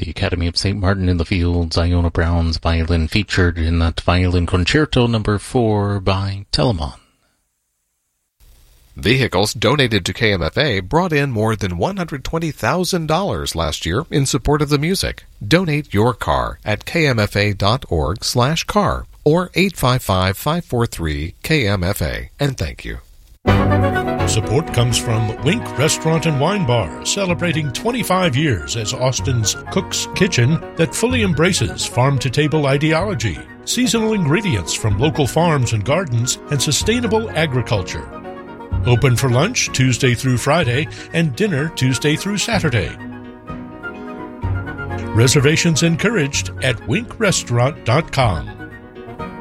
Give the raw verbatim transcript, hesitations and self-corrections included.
The Academy of Saint Martin in the Fields, Iona Brown's violin, featured in that Violin Concerto number four by Telemann. Vehicles donated to K M F A brought in more than one hundred twenty thousand dollars last year in support of the music. Donate your car at kmfa.org slash car or eight five five, five four three, K M F A. And thank you. Support comes from Wink Restaurant and Wine Bar, celebrating twenty-five years as Austin's Cook's Kitchen that fully embraces farm-to-table ideology, seasonal ingredients from local farms and gardens, and sustainable agriculture. Open for lunch Tuesday through Friday and dinner Tuesday through Saturday. Reservations encouraged at wink restaurant dot com.